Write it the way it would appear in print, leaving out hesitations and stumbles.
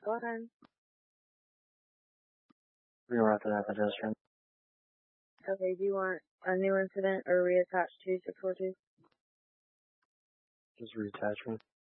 Go ahead. We were after that pedestrian. Okay, do you want a new incident or reattach to 642? Just reattachment.